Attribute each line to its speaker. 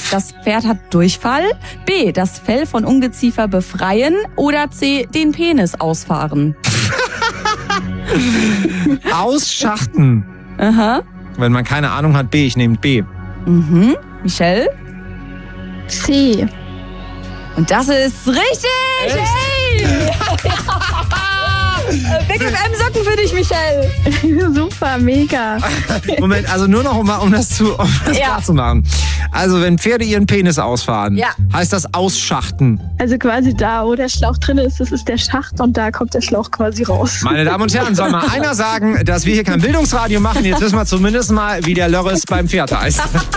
Speaker 1: das Pferd hat Durchfall. B, das Fell von Ungeziefer befreien. Oder C, den Penis ausfahren.
Speaker 2: Ausschachten.
Speaker 1: Aha.
Speaker 2: Wenn man keine Ahnung hat, B. Ich nehme B.
Speaker 1: Mhm. Michelle?
Speaker 3: C.
Speaker 1: Und das ist richtig! Hey! Big FM Socken für dich, Michelle.
Speaker 3: Super, mega.
Speaker 2: Moment, also nur noch, um das klar zu machen. Also wenn Pferde ihren Penis ausfahren, heißt das ausschachten.
Speaker 3: Also quasi da, wo der Schlauch drin ist, das ist der Schacht und da kommt der Schlauch quasi raus.
Speaker 2: Meine Damen und Herren, soll mal einer sagen, dass wir hier kein Bildungsradio machen? Jetzt wissen wir zumindest mal, wie der Lörres beim Pferd heißt.